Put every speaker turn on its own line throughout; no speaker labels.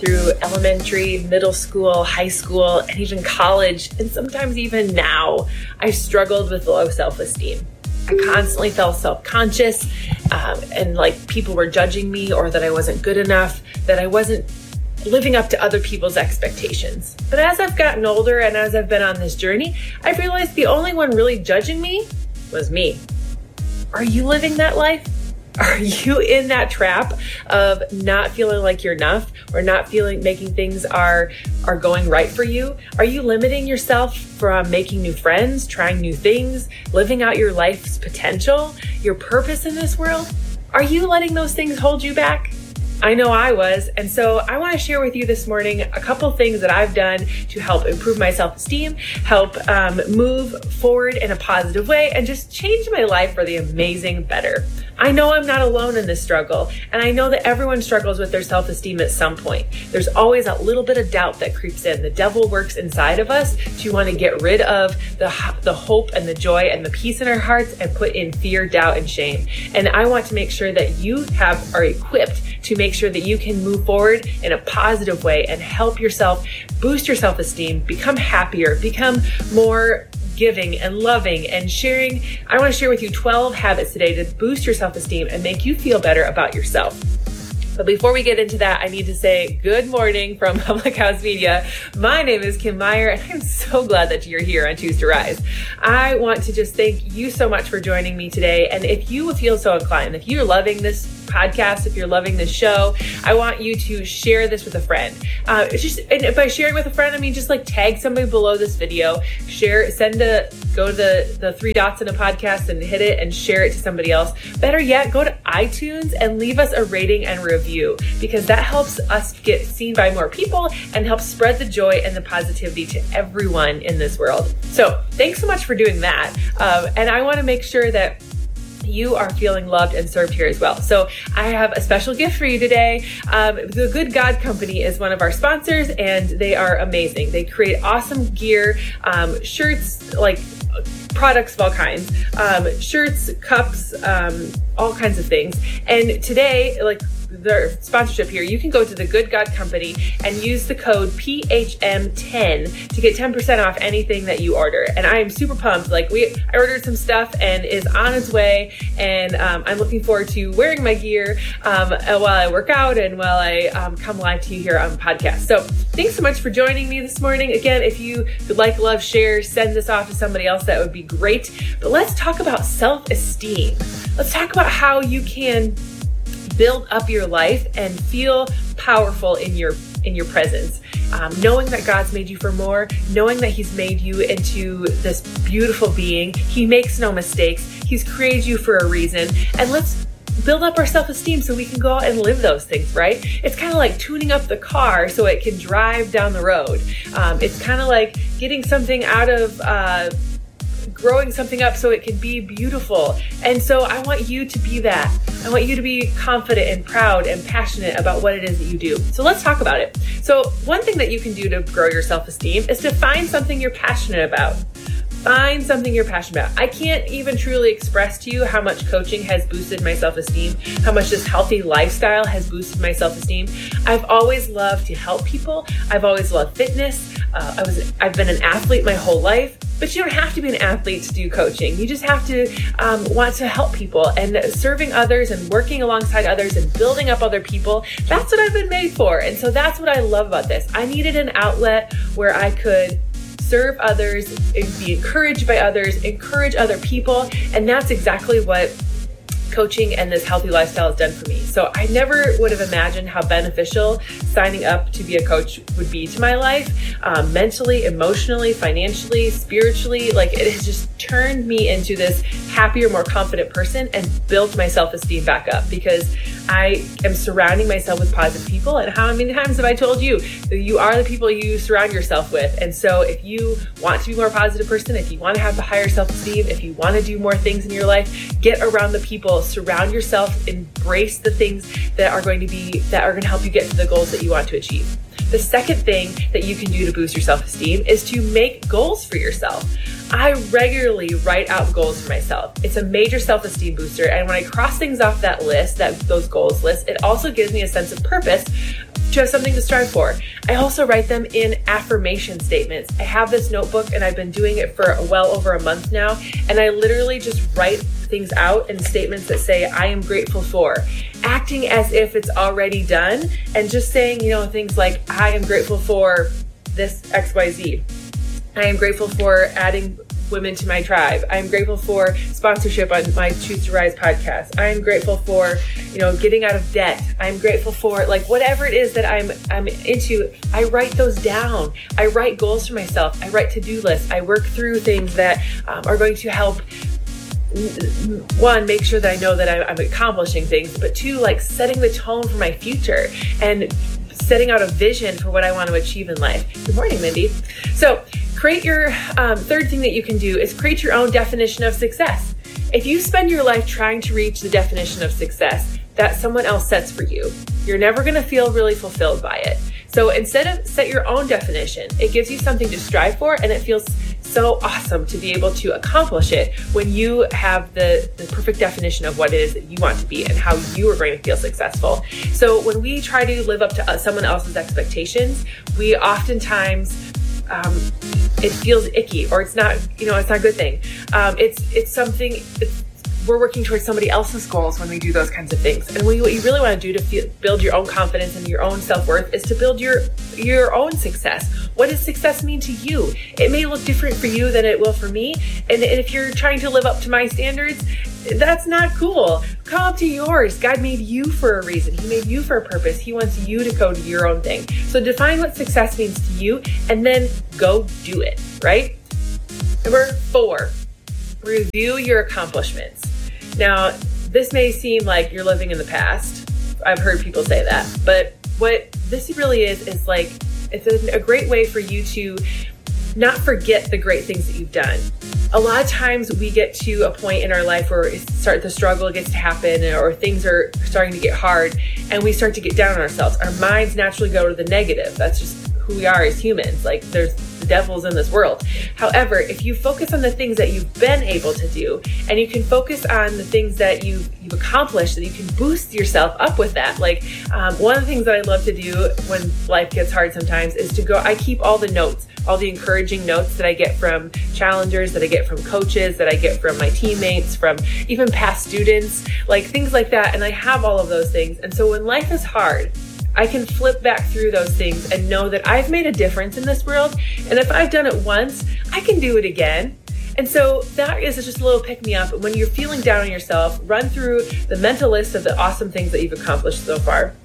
through elementary, middle school, high school, and even college, and sometimes even now, I struggled with low self-esteem. I constantly felt self-conscious and like people were judging me, or that I wasn't good enough, that I wasn't living up to other people's expectations. But as I've gotten older and as I've been on this journey, I've realized the only one really judging me was me. Are you living that life? Are you in that trap of not feeling like you're enough, or not feeling making things are going right for you? Are you limiting yourself from making new friends, trying new things, living out your life's potential, your purpose in this world? Are you letting those things hold you back? I know I was, and so I want to share with you this morning a couple things that I've done to help improve my self-esteem, help move forward in a positive way, and just change my life for the amazing better. I know I'm not alone in this struggle, and I know that everyone struggles with their self-esteem at some point. There's always a little bit of doubt that creeps in. The devil works inside of us to want to get rid of the hope and the joy and the peace in our hearts and put in fear, doubt, and shame. And I want to make sure that you are equipped to make sure that you can move forward in a positive way and help yourself boost your self-esteem, become happier, become more giving and loving and sharing. I want to share with you 12 habits today to boost your self-esteem and make you feel better about yourself. But before we get into that, I need to say good morning from Public House Media. My name is Kim Meyer, and I'm so glad that you're here on Choose to Rise. I want to just thank you so much for joining me today. And if you feel so inclined, if you're loving this podcast, if you're loving this show, I want you to share this with a friend. And by sharing with a friend, I mean just like tag somebody below this video, go to the three dots in a podcast and hit it and share it to somebody else. Better yet, go to iTunes and leave us a rating and review, because that helps us get seen by more people and helps spread the joy and the positivity to everyone in this world. So thanks so much for doing that. And I want to make sure that you are feeling loved and served here as well. So I have a special gift for you today. The Good God Company is one of our sponsors, and they are amazing. They create awesome gear, shirts, like products of all kinds, shirts, cups, all kinds of things. And today, like their sponsorship here, you can go to the Good God Company and use the code PHM10 to get 10% off anything that you order. And I am super pumped. I ordered some stuff and is on its way, and I'm looking forward to wearing my gear while I work out and while I come live to you here on the podcast. So thanks so much for joining me this morning. Again, if you would like, love, share, send this off to somebody else, that would be great. But let's talk about self-esteem. Let's talk about how you can build up your life and feel powerful in your presence. Knowing that God's made you for more, knowing that He's made you into this beautiful being. He makes no mistakes. He's created you for a reason. And let's build up our self-esteem so we can go out and live those things, right? It's kind of like tuning up the car so it can drive down the road. It's kind of like getting something out of growing something up so it can be beautiful. And so I want you to be that. I want you to be confident and proud and passionate about what it is that you do. So let's talk about it. So one thing that you can do to grow your self-esteem is to find something you're passionate about. Find something you're passionate about. I can't even truly express to you how much coaching has boosted my self-esteem, how much this healthy lifestyle has boosted my self-esteem. I've always loved to help people. I've always loved fitness. I've been an athlete my whole life, but you don't have to be an athlete to do coaching. You just have to want to help people, and serving others and working alongside others and building up other people. That's what I've been made for. And so that's what I love about this. I needed an outlet where I could serve others, be encouraged by others, encourage other people. And that's exactly what coaching and this healthy lifestyle has done for me. So I never would have imagined how beneficial signing up to be a coach would be to my life, mentally, emotionally, financially, spiritually. Like, it has just turned me into this happier, more confident person and built my self-esteem back up, because I am surrounding myself with positive people. And how many times have I told you that you are the people you surround yourself with? And so if you want to be a more positive person, if you want to have a higher self-esteem, if you want to do more things in your life, get around the people, surround yourself, embrace the things that are going to help you get to the goals that you want to achieve. The second thing that you can do to boost your self-esteem is to make goals for yourself. I regularly write out goals for myself. It's a major self-esteem booster. And when I cross things off that list, those goals list, it also gives me a sense of purpose you have something to strive for. I also write them in affirmation statements. I have this notebook and I've been doing it for well over a month now. And I literally just write things out in statements that say, I am grateful for, acting as if it's already done and just saying, things like, I am grateful for this XYZ. I am grateful for adding women to my tribe. I'm grateful for sponsorship on my Choose to Rise podcast. I'm grateful for, getting out of debt. I'm grateful for whatever it is that I'm into. I write those down. I write goals for myself. I write to-do lists. I work through things that are going to help, one, make sure that I know that I'm accomplishing things, but two, setting the tone for my future and setting out a vision for what I want to achieve in life. Good morning, Mindy. So create your third thing that you can do is create your own definition of success. If you spend your life trying to reach the definition of success that someone else sets for you, you're never going to feel really fulfilled by it. So instead of set your own definition, it gives you something to strive for, and it feels so awesome to be able to accomplish it when you have the perfect definition of what it is that you want to be and how you are going to feel successful. So when we try to live up to someone else's expectations, we oftentimes it feels icky, or it's not, it's not a good thing. We're working towards somebody else's goals when we do those kinds of things. And what you really want to do to build your own confidence and your own self-worth is to build your own success. What does success mean to you? It may look different for you than it will for me. And if you're trying to live up to my standards, that's not cool. Come up to yours. God made you for a reason. He made you for a purpose. He wants you to go do your own thing. So define what success means to you and then go do it, right? Number 4, review your accomplishments. Now, this may seem like you're living in the past. I've heard people say that. But what this really is it's a great way for you to not forget the great things that you've done. A lot of times we get to a point in our life where the struggle gets to happen or things are starting to get hard and we start to get down on ourselves. Our minds naturally go to the negative. That's just who we are as humans. There's the devil's in this world. However, if you focus on the things that you've been able to do and you can focus on the things that you've accomplished, that you can boost yourself up with that. One of the things that I love to do when life gets hard sometimes is I keep all the notes, all the encouraging notes that I get from challengers, that I get from coaches, that I get from my teammates, from even past students, things like that. And I have all of those things. And so when life is hard, I can flip back through those things and know that I've made a difference in this world. And if I've done it once, I can do it again. And so that is just a little pick-me-up. When you're feeling down on yourself, run through the mental list of the awesome things that you've accomplished so far.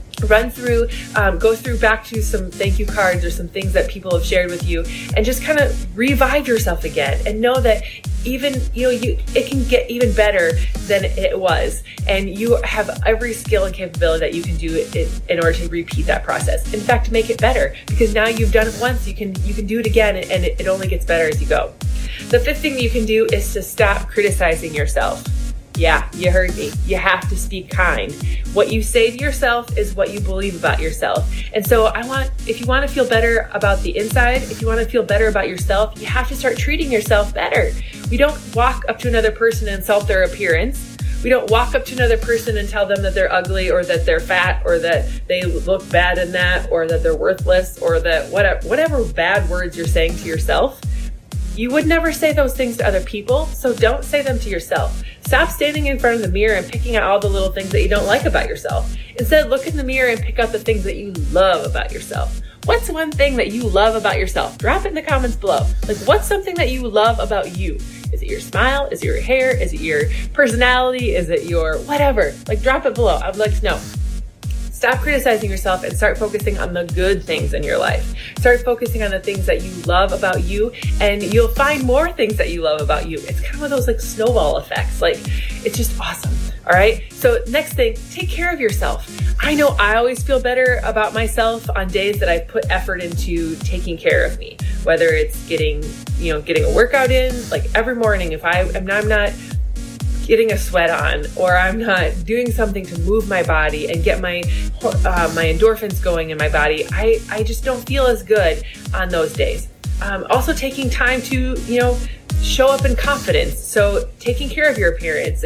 Go through back to some thank you cards or some things that people have shared with you and just kind of revive yourself again and know that even, it can get even better than it was. And you have every skill and capability that you can do in order to repeat that process. In fact, make it better because now you've done it once, you can do it again and it only gets better as you go. The 5th thing that you can do is to stop criticizing yourself. Yeah, you heard me. You have to speak kind. What you say to yourself is what you believe about yourself. And so if you want to feel better about the inside, if you want to feel better about yourself, you have to start treating yourself better. We don't walk up to another person and insult their appearance. We don't walk up to another person and tell them that they're ugly or that they're fat or that they look bad in that or that they're worthless or that whatever bad words you're saying to yourself. You would never say those things to other people, so don't say them to yourself. Stop standing in front of the mirror and picking out all the little things that you don't like about yourself. Instead, look in the mirror and pick out the things that you love about yourself. What's one thing that you love about yourself? Drop it in the comments below. What's something that you love about you? Is it your smile? Is it your hair? Is it your personality? Is it your whatever? Drop it below. I would like to know. Stop criticizing yourself and start focusing on the good things in your life. Start focusing on the things that you love about you, and you'll find more things that you love about you. It's kind of one of those snowball effects. It's just awesome. All right. So next thing, take care of yourself. I know I always feel better about myself on days that I put effort into taking care of me, whether it's getting a workout in, every morning. If I'm not getting a sweat on, or I'm not doing something to move my body and get my endorphins going in my body, I just don't feel as good on those days. Also taking time to, show up in confidence. So taking care of your appearance. It's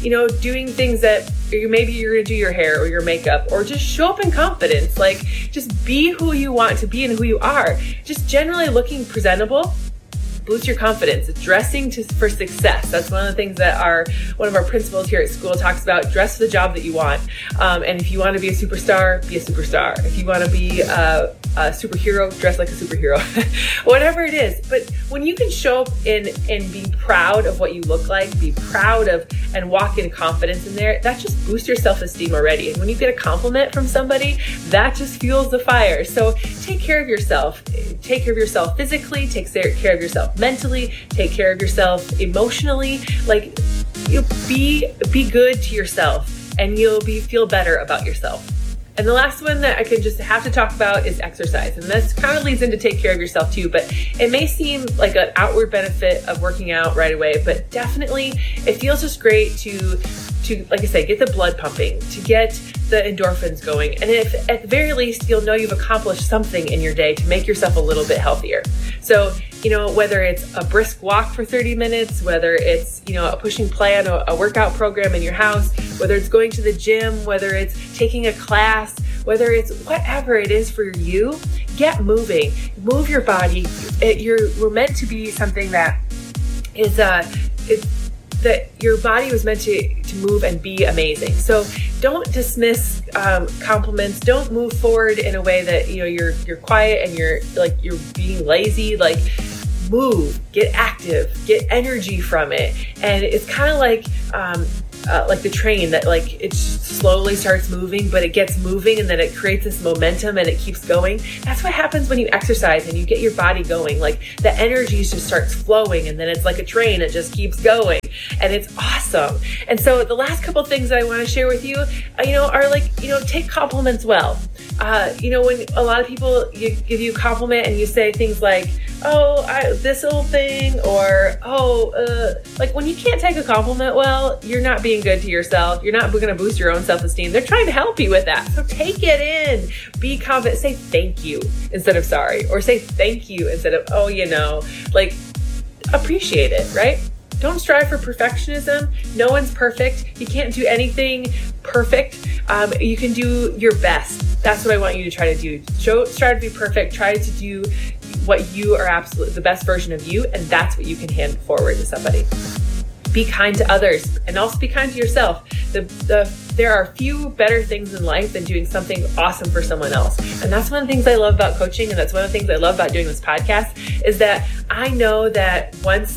doing things that maybe you're going to do your hair or your makeup, or just show up in confidence. Like, just be who you want to be and who you are. Just generally looking presentable. Boost your confidence. Dressing for success. That's one of the things that one of our principals here at school talks about. Dress for the job that you want. And if you want to be a superstar, be a superstar. If you want to be a superhero, dress like a superhero. Whatever it is. But when you can show up and be proud of what you look like, be proud of and walk in confidence in there, that just boosts your self-esteem already. And when you get a compliment from somebody, that just fuels the fire. So take care of yourself. Take care of yourself physically, take care of yourself mentally, take care of yourself emotionally. Like, you'll be good to yourself, and you'll feel better about yourself. And the last one that I can just have to talk about is exercise. And this kind of leads into take care of yourself too, but it may seem like an outward benefit of working out right away, but definitely it feels just great to, like I said, get the blood pumping, to get the endorphins going. And if at the very least, you'll know you've accomplished something in your day to make yourself a little bit healthier. So, whether it's a brisk walk for 30 minutes, whether it's, a pushing plan, a workout program in your house, whether it's going to the gym, whether it's taking a class, whether it's whatever it is for you, get moving, move your body. We're meant to be something that is, that your body was meant to move and be amazing. So don't dismiss compliments. Don't move forward in a way that you're quiet and you're being lazy. Like, move, get active, get energy from it. And it's kind of like the train that it slowly starts moving, but it gets moving and then it creates this momentum and it keeps going. That's what happens when you exercise and you get your body going. Like, the energy just starts flowing, and then it's like a train. It just keeps going, and it's awesome. And so the last couple things that I want to share with you, are take compliments well. When a lot of people give you a compliment and you say things like, this little thing, or, when you can't take a compliment well, you're not being good to yourself. You're not going to boost your own self-esteem. They're trying to help you with that. So take it in. Be confident. Say thank you instead of sorry, or say thank you instead of, appreciate it, right? Don't strive for perfectionism. No one's perfect. You can't do anything perfect. You can do your best. That's what I want you to try to do. Try to be perfect. Try to do what you are absolutely the best version of you, and that's what you can hand forward to somebody. Be kind to others, and also be kind to yourself. There are few better things in life than doing something awesome for someone else. And that's one of the things I love about coaching, and that's one of the things I love about doing this podcast, is that I know that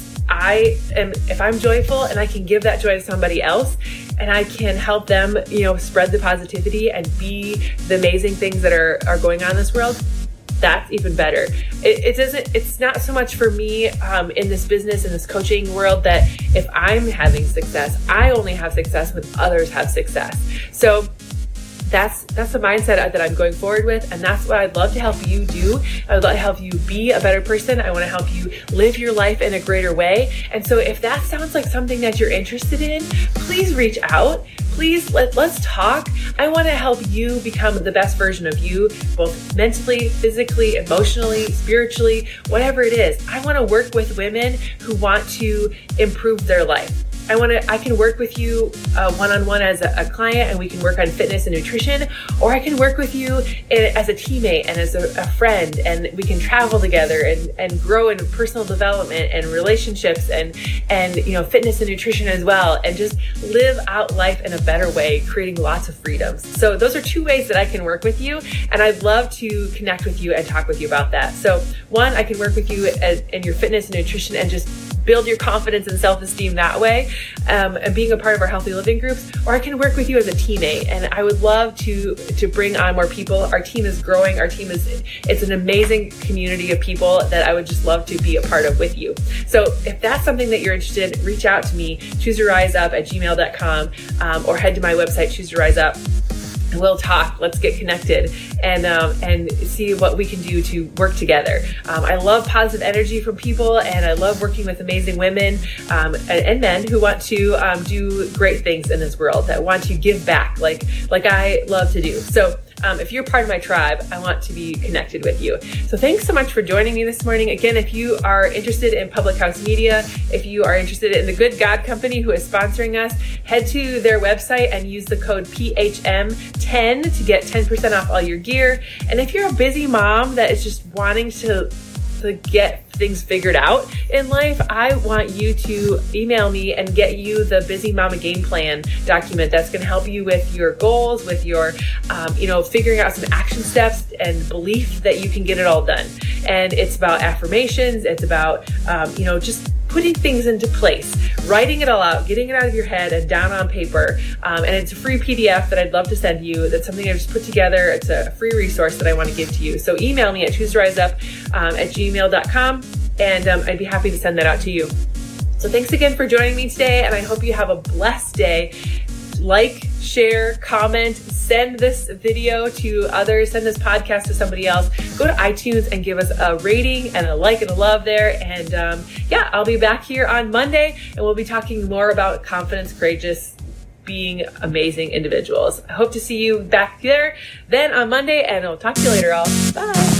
if I'm joyful and I can give that joy to somebody else, and I can help them, spread the positivity and be the amazing things that are going on in this world, that's even better. It's not so much for me in this business, in this coaching world, that if I'm having success, I only have success when others have success. So that's the mindset that I'm going forward with, and that's what I'd love to help you do. I would love to help you be a better person. I want to help you live your life in a greater way. And so if that sounds like something that you're interested in, please reach out. Please let's talk. I want to help you become the best version of you, both mentally, physically, emotionally, spiritually, whatever it is. I want to work with women who want to improve their life. I can work with you one-on-one as a client, and we can work on fitness and nutrition, or I can work with you as a teammate and as a friend, and we can travel together and grow in personal development and relationships and fitness and nutrition as well, and just live out life in a better way, creating lots of freedoms. So those are two ways that I can work with you, and I'd love to connect with you and talk with you about that. So one, I can work with you in your fitness and nutrition and just build your confidence and self-esteem that way, and being a part of our healthy living groups, or I can work with you as a teammate, and I would love to bring on more people. Our team is growing. It's an amazing community of people that I would just love to be a part of with you. So if that's something that you're interested in, reach out to me, chooseyourriseup@gmail.com, or head to my website, Choose to Rise Up. We'll talk. Let's get connected and see what we can do to work together. I love positive energy from people, and I love working with amazing women and men who want to do great things in this world, that want to give back like I love to do. So if you're part of my tribe, I want to be connected with you. So thanks so much for joining me this morning. Again, if you are interested in Public House Media, if you are interested in the Good God Company who is sponsoring us, head to their website and use the code PHM10 to get 10% off all your gear. And if you're a busy mom that is just wanting to get things figured out in life, I want you to email me and get you the Busy Mama Game Plan document that's going to help you with your goals, with your, figuring out some action steps and belief that you can get it all done. And it's about affirmations. It's about, just putting things into place, writing it all out, getting it out of your head and down on paper. And it's a free PDF that I'd love to send you. That's something I just put together. It's a free resource that I want to give to you. So email me at choosetoriseup@gmail.com, and I'd be happy to send that out to you. So thanks again for joining me today, and I hope you have a blessed day. Like, share, comment, send this video to others, send this podcast to somebody else. Go to iTunes and give us a rating and a like and a love there. And I'll be back here on Monday, and we'll be talking more about confidence, courageous, being amazing individuals. I hope to see you back there then on Monday, and I'll talk to you later all. Bye.